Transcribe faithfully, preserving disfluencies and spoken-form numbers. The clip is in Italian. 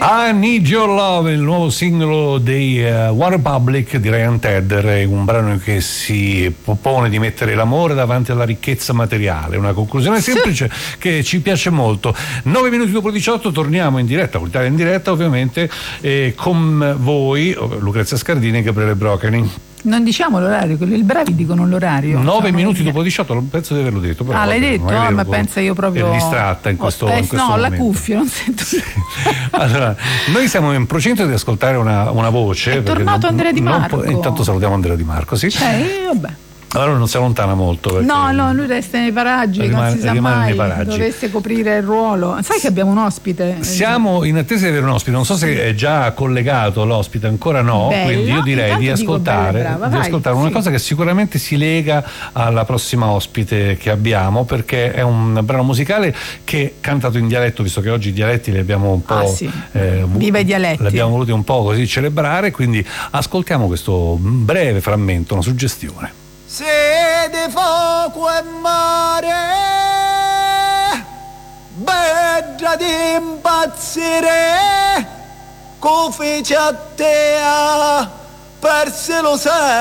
I Need Your Love, il nuovo singolo dei uh, One Republic di Ryan Tedder, è un brano che si propone di mettere l'amore davanti alla ricchezza materiale, una conclusione semplice che ci piace molto. Nove minuti dopo diciotto torniamo in diretta, con l'Italia in diretta ovviamente, eh, con voi Lucrezia Scardini e Gabriele Brocani. Non diciamo l'orario, quelli il bravi dicono l'orario. nove minuti dopo diciotto, penso di averlo detto. Però ah, l'hai vabbè, detto? Ah, ma pensa io proprio. Eri distratta in questo, eh, in questo no, momento. la cuffia, non sento. Sì. Allora, noi siamo in procinto di ascoltare una, una voce. È tornato non, Andrea Di Marco. Po- intanto salutiamo Andrea Di Marco, sì. Eh, vabbè. Allora non si allontana molto. No, no, lui resta nei paraggi, rimane, non si sa rimane mai, dovesse coprire il ruolo. Sai che abbiamo un ospite? Siamo in attesa di avere un ospite, non so se è già collegato l'ospite, ancora no, bella, quindi io direi di ascoltare, bella, brava, di vai, ascoltare una sì. cosa che sicuramente si lega alla prossima ospite che abbiamo, perché è un brano musicale che è cantato in dialetto, visto che oggi i dialetti li abbiamo un po'... Ah, sì. eh, Viva i dialetti! Li abbiamo voluti un po' così celebrare, quindi ascoltiamo questo breve frammento, una suggestione. Sede fuoco e mare, bella di impazzire, come fece a te, perse lo sai.